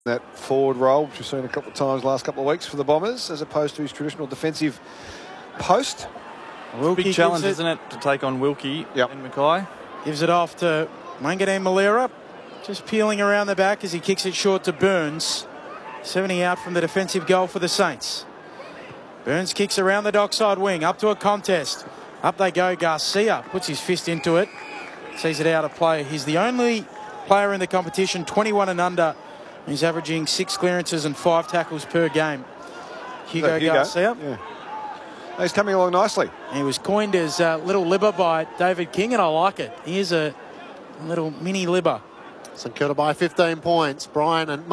that forward role, which we've seen a couple of times last couple of weeks for the Bombers, as opposed to his traditional defensive post. Wilkie big challenge, isn't it, to take on Wilkie and Mackay? Gives it off to Wanganeen Malera, just peeling around the back as he kicks it short to Burns. 70 out from the defensive goal for the Saints. Burns kicks around the dockside wing, up to a contest. Up they go, Garcia puts his fist into it, sees it out of play. He's the only player in the competition, 21 and under. He's averaging 6 clearances and 5 tackles per game. Hugo Garcia. Yeah. He's coming along nicely. He was coined as Little Libber by David King, and I like it. He is a little mini Libber. St Kilda by 15 points. Brian and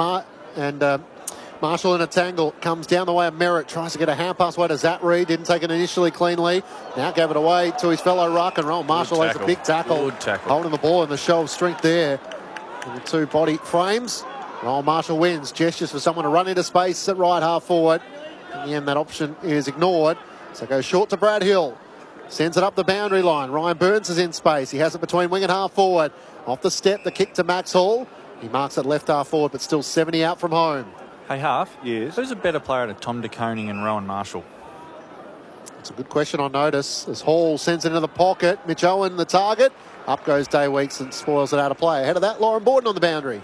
Marshall in a tangle. Comes down the way of Merritt. Tries to get a hand pass away to Zat Reed. Didn't take it initially cleanly. Now gave it away to his fellow ruck. And Rowan Marshall has a big tackle. Holding the ball in the show of strength there. And the 2 body frames. Rowan Marshall wins. Gestures for someone to run into space at right half forward. In the end, that option is ignored. So goes short to Brad Hill. Sends it up the boundary line. Ryan Burns is in space. He has it between wing and half forward. Off the step, the kick to Max Hall. He marks it left half forward, but still 70 out from home. Hey, Half. Yes. Who's a better player to Tom De Koning and Rowan Marshall? It's a good question on notice. As Hall sends it into the pocket. Mitch Owen, the target. Up goes Day Weeks and spoils it out of play. Ahead of that, Lauren Borden on the boundary.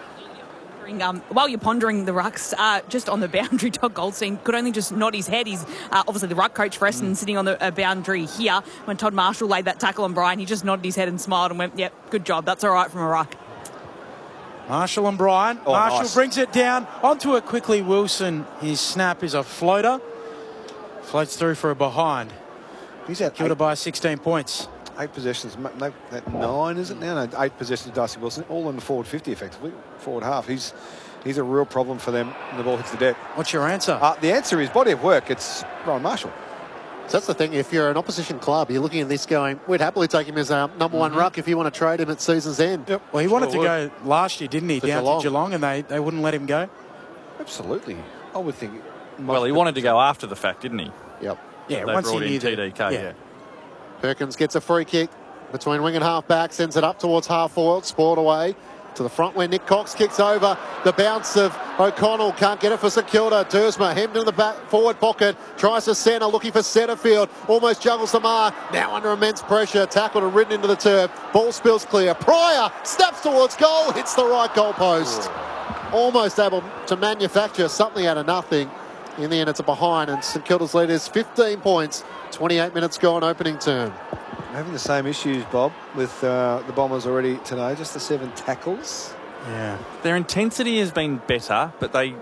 While you're pondering the rucks, just on the boundary, Todd Goldstein could only just nod his head. He's obviously the ruck coach for Essendon, sitting on the boundary here. When Todd Marshall laid that tackle on Brian, he just nodded his head and smiled and went, yep, good job. That's all right from a ruck. Marshall and Brian. Oh, Marshall nice. brings it down. Onto it quickly, Wilson. His snap is a floater. Floats through for a behind. He's at Kilda by 16 points. 8 possessions. No, 9 is it now? No, 8 possessions, Darcy Wilson. All in the forward 50, effectively. Forward half. He's a real problem for them when the ball hits the deck. What's your answer? The answer is body of work. It's Rowan Marshall. So that's the thing. If you're an opposition club, you're looking at this going, we'd happily take him as our number 1 ruck if you want to trade him at season's end. Yep. Well, he wanted to go last year, didn't he? Down to Geelong, and they wouldn't let him go. Absolutely. I would think. Well, he wanted to go after the fact, didn't he? Yep. Yeah, they once he brought knew in TDK, yeah. Perkins gets a free kick between wing and half back, sends it up towards half forward, spoiled away to the front where Nick Cox kicks over. The bounce of O'Connell, can't get it for St Kilda. Dersma hemmed in the back forward pocket, tries to centre, looking for Setterfield, almost juggles the mark, now under immense pressure, tackled and ridden into the turf. Ball spills clear. Pryor snaps towards goal, hits the right goal post. Almost able to manufacture something out of nothing. In the end, it's a behind, and St Kilda's lead is 15 points. 28 minutes gone, opening term. Having the same issues, Bob, with the Bombers already today. Just the 7 tackles. Yeah. Their intensity has been better, but they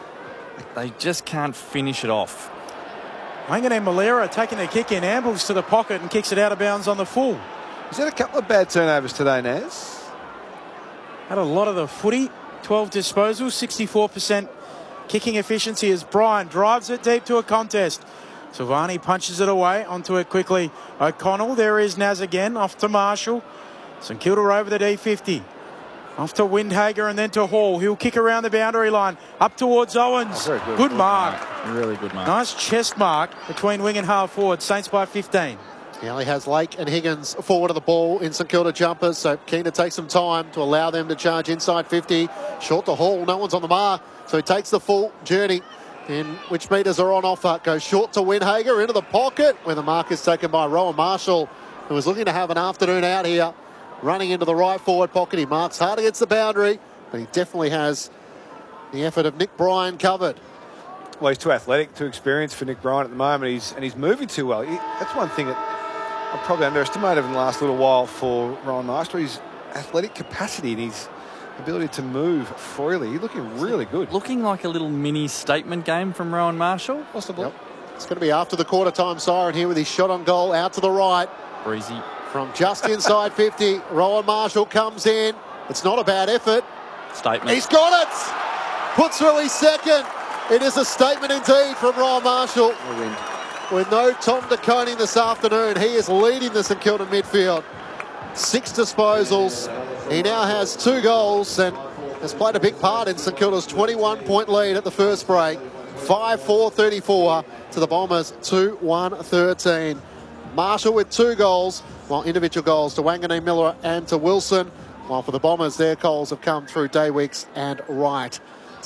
just can't finish it off. Wanganeen Malera taking a kick in, ambles to the pocket and kicks it out of bounds on the full. He's had a couple of bad turnovers today, Naz. Had a lot of the footy, 12 disposals, 64% kicking efficiency as Brian drives it deep to a contest. Silvani punches it away, onto it quickly. O'Connell, there is Naz again, off to Marshall. St Kilda over the D50. Off to Windhager and then to Hall. He'll kick around the boundary line, up towards Owens. Very good. Good mark. Really good mark. Nice chest mark between wing and half forward. Saints by 15. He only has Lake and Higgins forward of the ball in St Kilda jumpers, so keen to take some time to allow them to charge inside 50. Short to Hall, no one's on the mark, so he takes the full journey. In which metres are on offer. Goes short to Windhager into the pocket where the mark is taken by Rowan Marshall, who was looking to have an afternoon out here. Running into the right forward pocket. He marks hard against the boundary, but he definitely has the effort of Nick Bryan covered. Well, he's too athletic, too experienced for Nick Bryan at the moment. He's moving too well. That's one thing that I probably underestimated in the last little while for Rowan Marshall. His athletic capacity and his ability to move freely. He's looking really good. Looking like a little mini statement game from Rowan Marshall. Possibly. Yep. It's going to be after the quarter time siren here with his shot on goal out to the right. Breezy. From just inside 50, Rowan Marshall comes in. It's not a bad effort. Statement. He's got it! Puts through his second. It is a statement indeed from Rowan Marshall. With no Tom De Koning this afternoon, he is leading the St Kilda midfield. 6 disposals. He now has 2 goals and has played a big part in St Kilda's 21-point lead at the first break. 5-4-34 to the Bombers, 2-1-13. Marshall with 2 goals, while individual goals to Wanganeen Miller and to Wilson. While for the Bombers, their goals have come through Day Weeks and Wright.